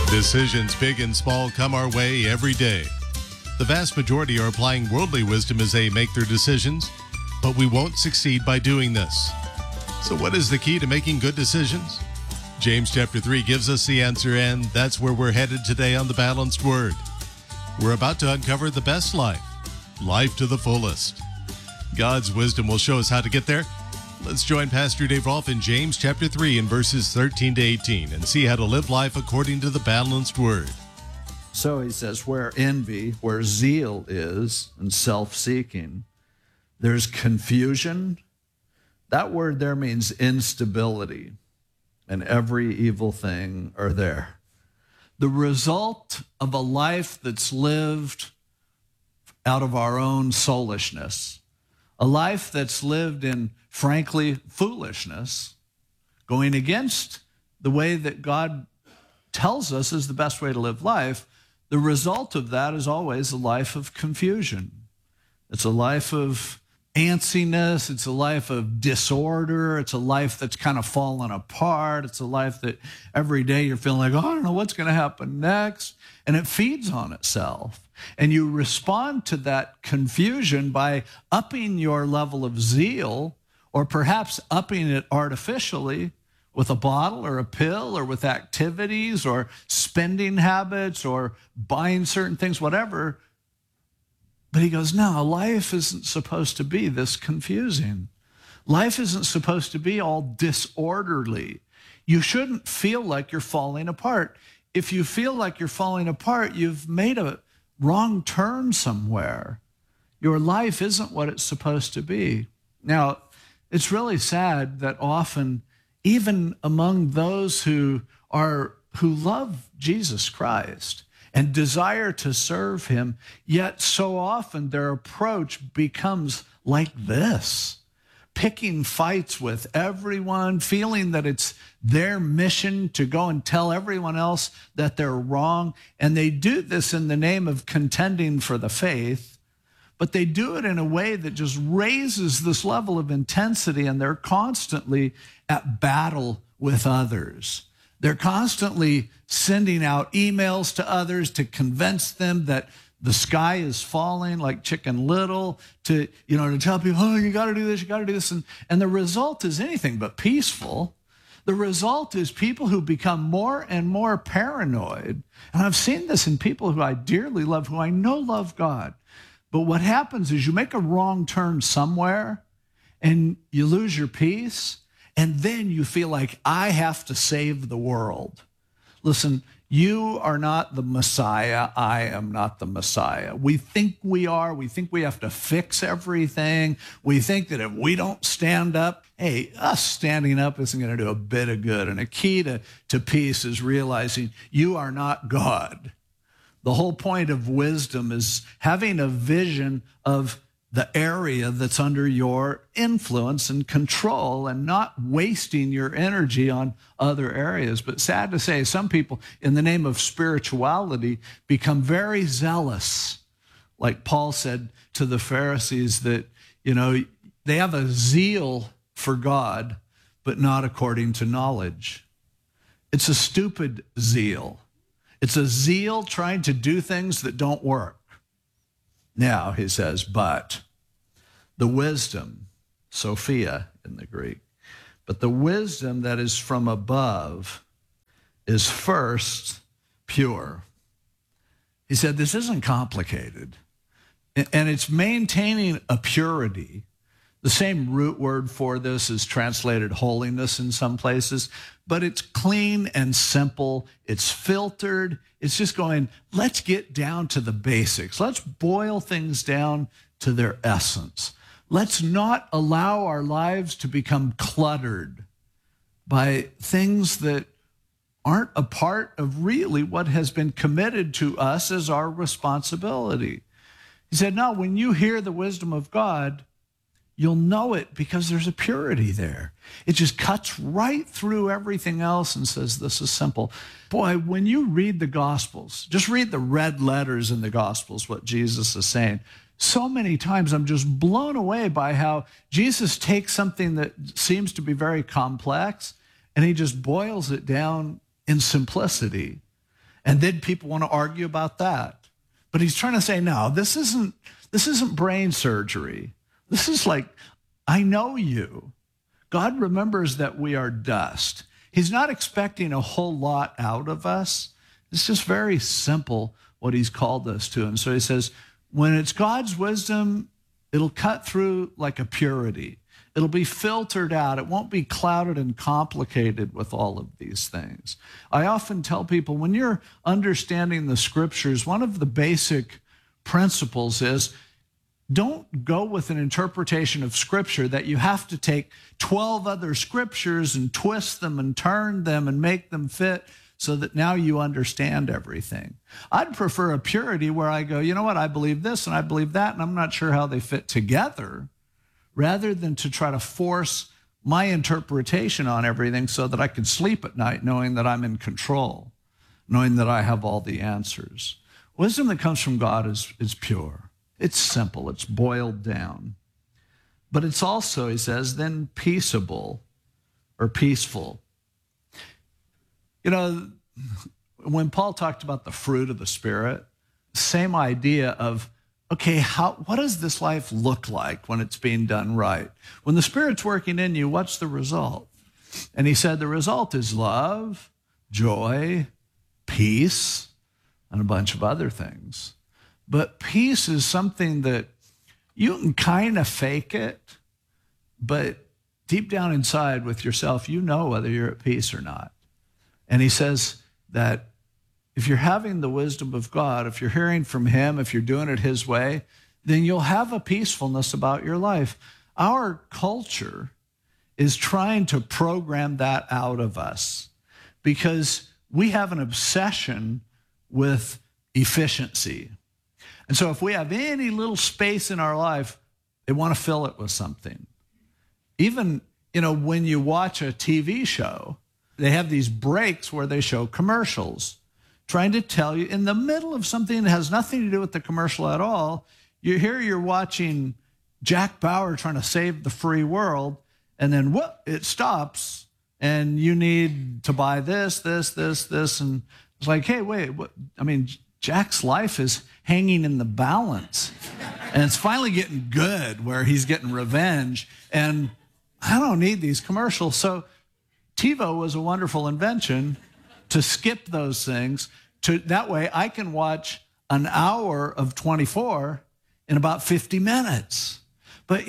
Decisions big and small come our way every day. The vast majority are applying worldly wisdom as they make their decisions, but we won't succeed by doing this. So what is the key to making good decisions? James chapter 3 gives us the answer, and that's where we're headed today on The Balanced Word. We're about to uncover the best life, life to the fullest. God's wisdom will show us how to get there. Let's join Pastor Dave Rolfe in James chapter 3 in verses 13 to 18 and see how to live life according to the balanced word. So he says, where envy, where zeal is, and self-seeking, there's confusion. That word there means instability, and every evil thing are there. The result of a life that's lived out of our own soulishness, a life that's lived in, frankly, foolishness, going against the way that God tells us is the best way to live life, the result of that is always a life of confusion. It's a life of antsiness. It's a life of disorder. It's a life that's kind of fallen apart. It's a life that every day you're feeling like, oh, I don't know what's going to happen next. And it feeds on itself. And you respond to that confusion by upping your level of zeal, or perhaps upping it artificially with a bottle or a pill or with activities or spending habits or buying certain things, whatever. But he goes, no, life isn't supposed to be this confusing. Life isn't supposed to be all disorderly. You shouldn't feel like you're falling apart. If you feel like you're falling apart, you've made a wrong turn somewhere. Your life isn't what it's supposed to be. Now, it's really sad that often, even among those who love Jesus Christ and desire to serve him, yet so often their approach becomes like this, picking fights with everyone, feeling that it's their mission to go and tell everyone else that they're wrong. And they do this in the name of contending for the faith, but they do it in a way that just raises this level of intensity, and they're constantly at battle with others. They're constantly sending out emails to others to convince them that the sky is falling like Chicken Little, to tell people, oh, you got to do this, you got to do this. And the result is anything but peaceful. The result is people who become more and more paranoid. And I've seen this in people who I dearly love, who I know love God. But what happens is you make a wrong turn somewhere and you lose your peace. And then you feel like, I have to save the world. Listen, you are not the Messiah. I am not the Messiah. We think we are. We think we have to fix everything. We think that if we don't stand up, hey, us standing up isn't going to do a bit of good. And a key to peace is realizing you are not God. The whole point of wisdom is having a vision of the area that's under your influence and control, and not wasting your energy on other areas. But sad to say, some people, in the name of spirituality, become very zealous. Like Paul said to the Pharisees that, they have a zeal for God, but not according to knowledge. It's a stupid zeal. It's a zeal trying to do things that don't work. Now, he says, but the wisdom, Sophia in the Greek, but the wisdom that is from above is first pure. He said, this isn't complicated. And it's maintaining a purity. The same root word for this is translated holiness in some places, but it's clean and simple. It's filtered. It's just going, let's get down to the basics. Let's boil things down to their essence. Let's not allow our lives to become cluttered by things that aren't a part of really what has been committed to us as our responsibility. He said, no, when you hear the wisdom of God, you'll know it because there's a purity there. It just cuts right through everything else and says, this is simple. Boy, when you read the Gospels, just read the red letters in the Gospels, what Jesus is saying. So many times I'm just blown away by how Jesus takes something that seems to be very complex and he just boils it down in simplicity. And then people want to argue about that. But he's trying to say, no, this isn't brain surgery. This is like, I know you. God remembers that we are dust. He's not expecting a whole lot out of us. It's just very simple what he's called us to. And so he says, when it's God's wisdom, it'll cut through like a purity. It'll be filtered out. It won't be clouded and complicated with all of these things. I often tell people, when you're understanding the scriptures, one of the basic principles is don't go with an interpretation of scripture that you have to take 12 other scriptures and twist them and turn them and make them fit so that now you understand everything. I'd prefer a purity where I go, you know what, I believe this and I believe that, and I'm not sure how they fit together, rather than to try to force my interpretation on everything so that I can sleep at night knowing that I'm in control, knowing that I have all the answers. Wisdom that comes from God is pure. It's simple. It's boiled down. But it's also, he says, then peaceable or peaceful. You know, when Paul talked about the fruit of the Spirit, same idea of, okay, what does this life look like when it's being done right? When the Spirit's working in you, what's the result? And he said the result is love, joy, peace, and a bunch of other things. But peace is something that you can kind of fake it, but deep down inside with yourself, you know whether you're at peace or not. And he says that if you're having the wisdom of God, if you're hearing from him, if you're doing it his way, then you'll have a peacefulness about your life. Our culture is trying to program that out of us because we have an obsession with efficiency. And so if we have any little space in our life, they want to fill it with something. Even, when you watch a TV show, they have these breaks where they show commercials, trying to tell you in the middle of something that has nothing to do with the commercial at all. You're watching Jack Bauer trying to save the free world, and then whoop, it stops, and you need to buy this, and it's like, hey, wait, what? Jack's life is hanging in the balance, and it's finally getting good where he's getting revenge, and I don't need these commercials. So TiVo was a wonderful invention to skip those things. That way I can watch an hour of 24 in about 50 minutes. But,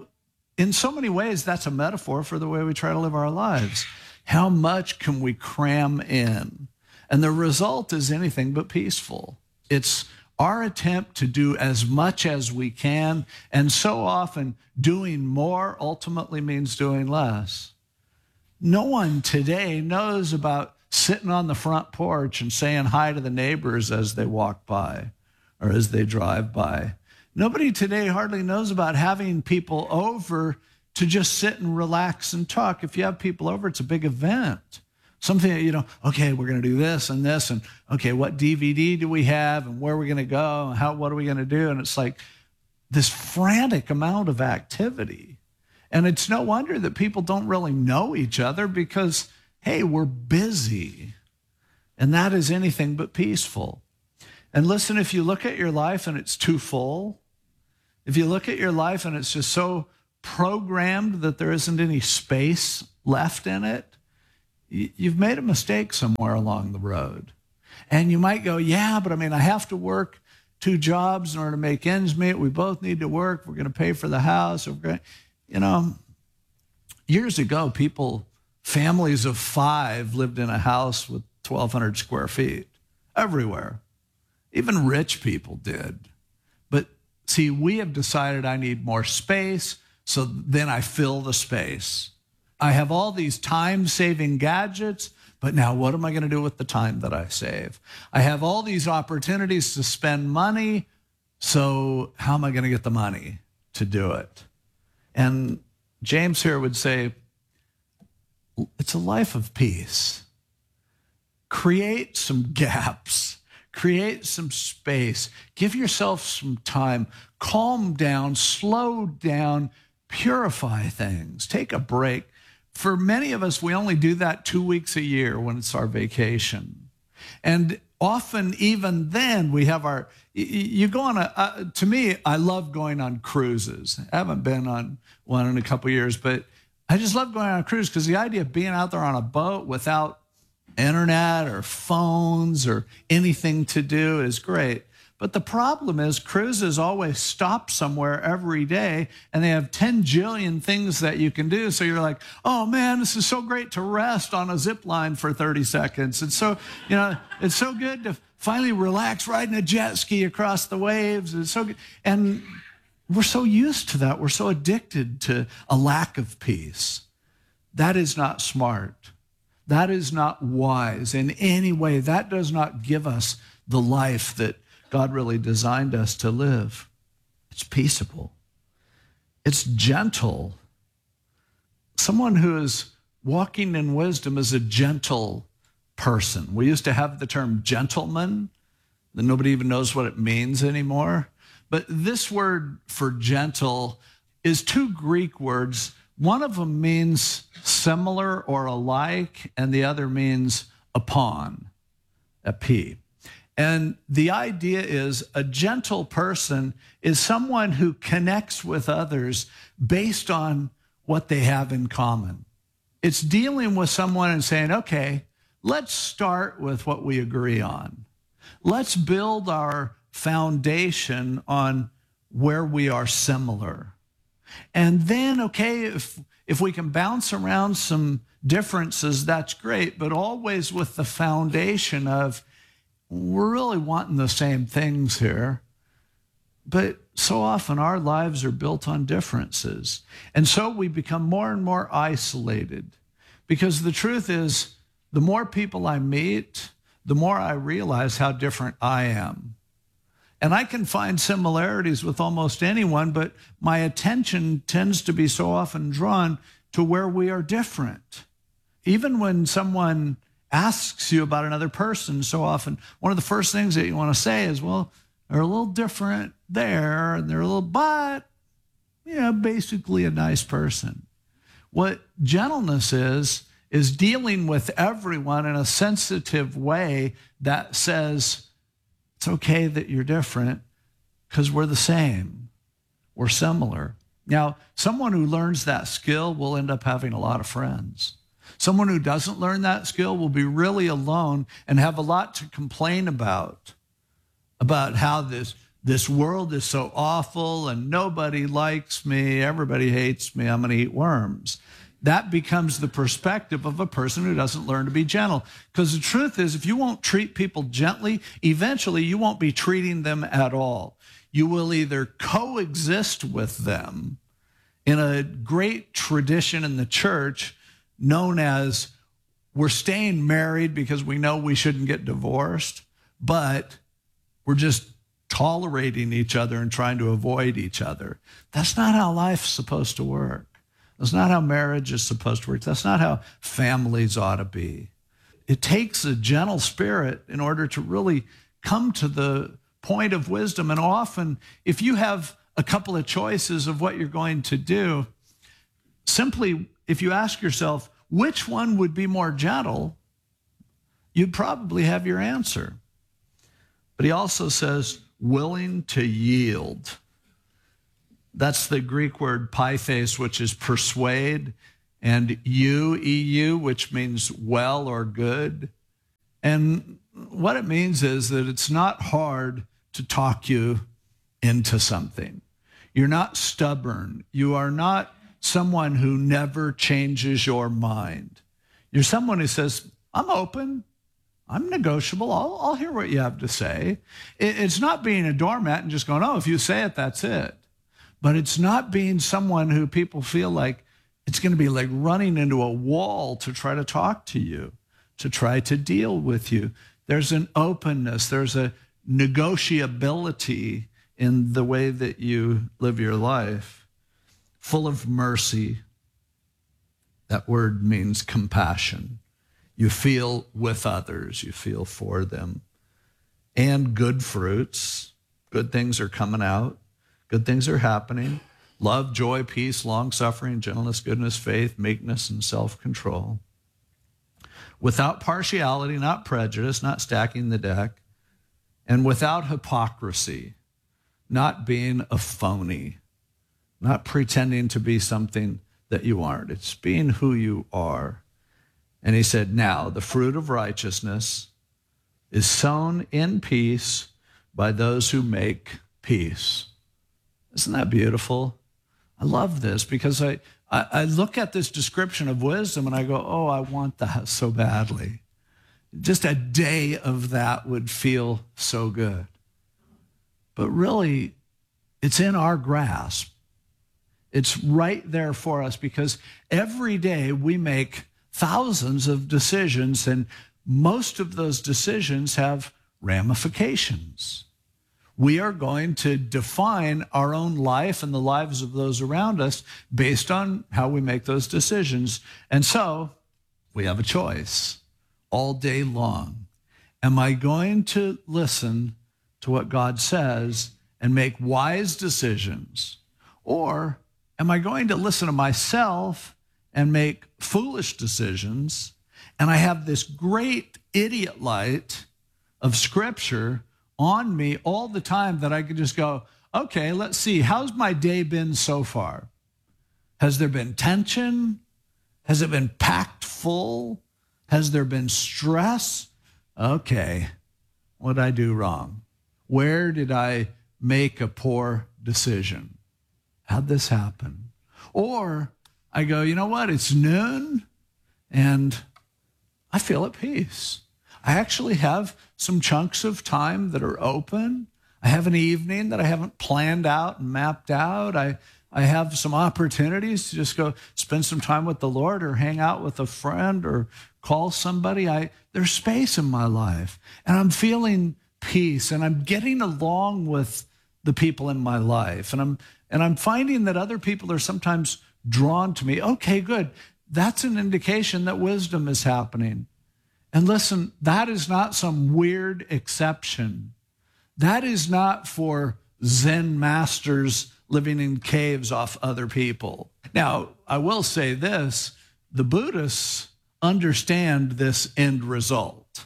in so many ways, that's a metaphor for the way we try to live our lives. How much can we cram in? And the result is anything but peaceful. It's our attempt to do as much as we can, and so often doing more ultimately means doing less. No one today knows about sitting on the front porch and saying hi to the neighbors as they walk by or as they drive by. Nobody today hardly knows about having people over to just sit and relax and talk. If you have people over, it's a big event. Something that, okay, we're going to do this, and okay, what DVD do we have, and where are we going to go, and what are we going to do? And it's like this frantic amount of activity. And it's no wonder that people don't really know each other because, hey, we're busy. And that is anything but peaceful. And listen, if you look at your life and it's too full, if you look at your life and it's just so programmed that there isn't any space left in it, you've made a mistake somewhere along the road. And you might go, yeah, but I have to work 2 jobs in order to make ends meet. We both need to work. We're going to pay for the house. Years ago, families of 5 lived in a house with 1,200 square feet everywhere. Even rich people did. But see, we have decided I need more space, so then I fill the space. I have all these time-saving gadgets, but now what am I going to do with the time that I save? I have all these opportunities to spend money, so how am I going to get the money to do it? And James here would say, it's a life of peace. Create some gaps. Create some space. Give yourself some time. Calm down, slow down, purify things. Take a break. For many of us, we only do that 2 weeks a year when it's our vacation. And often, even then, we have you go on to me, I love going on cruises. I haven't been on one in a couple of years, but I just love going on a cruise because the idea of being out there on a boat without internet or phones or anything to do is great. But the problem is cruises always stop somewhere every day, and they have 10 jillion things that you can do. So you're like, oh man, this is so great to rest on a zip line for 30 seconds. And so, it's so good to finally relax riding a jet ski across the waves. It's so good. And we're so used to that. We're so addicted to a lack of peace. That is not smart. That is not wise in any way. That does not give us the life that God really designed us to live. It's peaceable. It's gentle. Someone who is walking in wisdom is a gentle person. We used to have the term gentleman, that nobody even knows what it means anymore. But this word for gentle is two Greek words. One of them means similar or alike, and the other means upon, a P. And the idea is a gentle person is someone who connects with others based on what they have in common. It's dealing with someone and saying, okay, let's start with what we agree on. Let's build our foundation on where we are similar. And then, okay, if we can bounce around some differences, that's great, but always with the foundation of we're really wanting the same things here. But so often our lives are built on differences. And so we become more and more isolated, because the truth is, the more people I meet, the more I realize how different I am. And I can find similarities with almost anyone, but my attention tends to be so often drawn to where we are different. Even when someone asks you about another person, so often one of the first things that you want to say is, well, they're a little different there, and they're a little, but, basically a nice person. What gentleness is dealing with everyone in a sensitive way that says, it's okay that you're different because we're the same. We're similar. Now, someone who learns that skill will end up having a lot of friends. Someone who doesn't learn that skill will be really alone and have a lot to complain about how this world is so awful and nobody likes me, everybody hates me, I'm going to eat worms. That becomes the perspective of a person who doesn't learn to be gentle. Because the truth is, if you won't treat people gently, eventually you won't be treating them at all. You will either coexist with them in a great tradition in the church known as we're staying married because we know we shouldn't get divorced, but we're just tolerating each other and trying to avoid each other. That's not how life's supposed to work. That's not how marriage is supposed to work. That's not how families ought to be. It takes a gentle spirit in order to really come to the point of wisdom. And often, if you have a couple of choices of what you're going to do, simply, if you ask yourself, which one would be more gentle, you'd probably have your answer. But he also says, willing to yield. That's the Greek word pythes, which is persuade, and eu, which means well or good. And what it means is that it's not hard to talk you into something. You're not stubborn. You are not someone who never changes your mind. You're someone who says, I'm open. I'm negotiable. I'll hear what you have to say. It's not being a doormat and just going, oh, if you say it, that's it. But it's not being someone who people feel like it's going to be like running into a wall to try to talk to you, to try to deal with you. There's an openness. There's a negotiability in the way that you live your life. Full of mercy. That word means compassion. You feel with others. You feel for them. And good fruits. Good things are coming out. Good things are happening. Love, joy, peace, long-suffering, gentleness, goodness, faith, meekness, and self-control. without partiality, not prejudice, not stacking the deck, and without hypocrisy, not being a phony, not pretending to be something that you aren't. It's being who you are. And he said, now the fruit of righteousness is sown in peace by those who make peace. Isn't that beautiful? I love this because I look at this description of wisdom and I go, oh, I want that so badly. Just a day of that would feel so good. But really, it's in our grasp. It's right there for us because every day we make thousands of decisions, and most of those decisions have ramifications. We are going to define our own life and the lives of those around us based on how we make those decisions. And so we have a choice all day long. Am I going to listen to what God says and make wise decisions? Or am I going to listen to myself and make foolish decisions? And I have this great idiot light of Scripture on me all the time that I could just go, okay, let's see, how's my day been so far? Has there been tension? Has it been packed full? Has there been stress? Okay, what did I do wrong? Where did I make a poor decision? How'd this happen? Or I go, you know what? It's noon and I feel at peace. I actually have some chunks of time that are open. I have an evening that I haven't planned out and mapped out. I have some opportunities to just go spend some time with the Lord or hang out with a friend or call somebody. There's space in my life and I'm feeling peace and I'm getting along with the people in my life. And I'm finding that other people are sometimes drawn to me. Okay, good. That's an indication that wisdom is happening. And listen, that is not some weird exception. That is not for Zen masters living in caves off other people. Now, I will say this, the Buddhists understand this end result.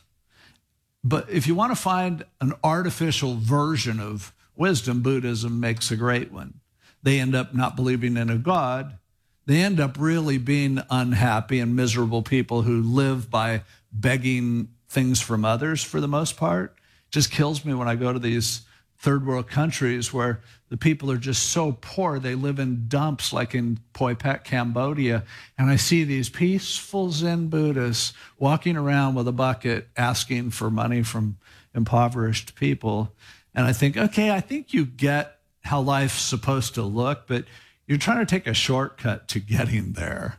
But if you want to find an artificial version of wisdom, Buddhism makes a great one. They end up not believing in a God. They end up really being unhappy and miserable people who live by begging things from others for the most part. It just kills me when I go to these third world countries where the people are just so poor. They live in dumps like in Poi Pet, Cambodia. And I see these peaceful Zen Buddhists walking around with a bucket asking for money from impoverished people. And I think, okay, I think you get how life's supposed to look, but you're trying to take a shortcut to getting there.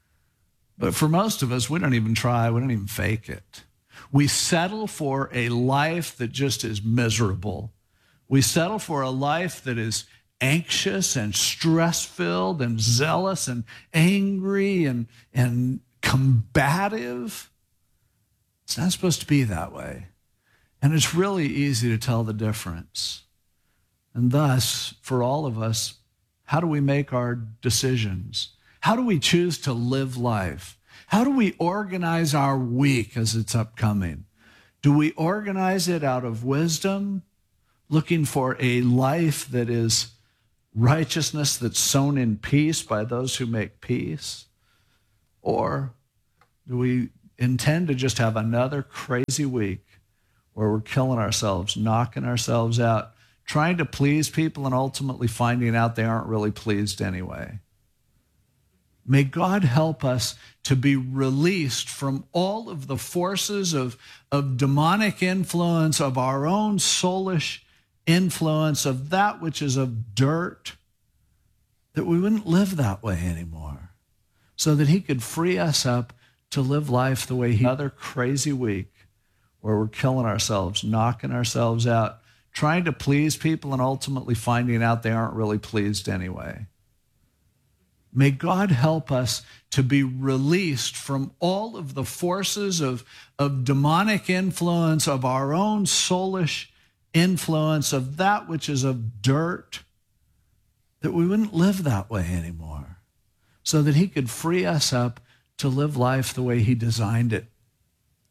But for most of us, we don't even try. We don't even fake it. We settle for a life that just is miserable. We settle for a life that is anxious and stress-filled and zealous and angry and combative. It's not supposed to be that way. And it's really easy to tell the difference. And thus, for all of us, how do we make our decisions? How do we choose to live life? How do we organize our week as it's upcoming? Do we organize it out of wisdom, looking for a life that is righteousness that's sown in peace by those who make peace? Or do we intend to just have another crazy week where we're killing ourselves, knocking ourselves out, trying to please people and ultimately finding out they aren't really pleased anyway? May God help us to be released from all of the forces of demonic influence, of our own soulish influence, of that which is of dirt, that we wouldn't live that way anymore, so that he could free us up to live life the way another crazy week where we're killing ourselves, knocking ourselves out, trying to please people and ultimately finding out they aren't really pleased anyway. May God help us to be released from all of the forces of demonic influence, of our own soulish influence, of that which is of dirt, that we wouldn't live that way anymore, so that he could free us up to live life the way he designed it